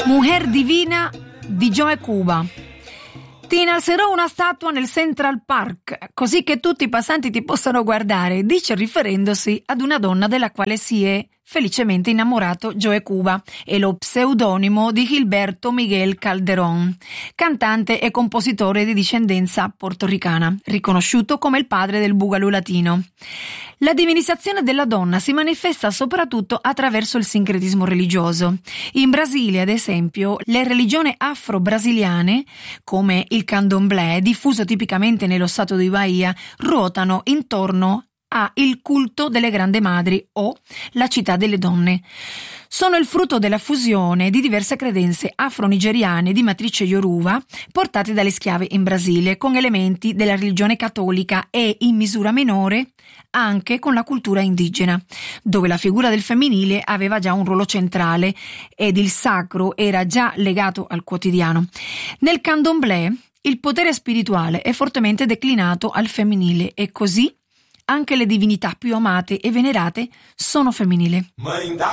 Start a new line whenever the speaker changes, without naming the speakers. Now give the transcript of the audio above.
Mujer Divina di Joe Cuba. Ti innalzerò una statua nel Central Park, così che tutti i passanti ti possano guardare, dice riferendosi ad una donna della quale si è felicemente innamorato Joe Cuba, è lo pseudonimo di Gilberto Miguel Calderón, cantante e compositore di discendenza portoricana, riconosciuto come il padre del boogaloo latino. La divinizzazione della donna si manifesta soprattutto attraverso il sincretismo religioso. In Brasile, ad esempio, le religioni afro-brasiliane, come il candomblé, diffuso tipicamente nello stato di Bahia, ruotano intorno a il culto delle grandi madri o la città delle donne. Sono il frutto della fusione di diverse credenze afro-nigeriane di matrice Yoruba portate dalle schiave in Brasile con elementi della religione cattolica e, in misura minore, anche con la cultura indigena, dove la figura del femminile aveva già un ruolo centrale ed il sacro era già legato al quotidiano. Nel candomblé il potere spirituale è fortemente declinato al femminile e così anche le divinità più amate e venerate sono femminili.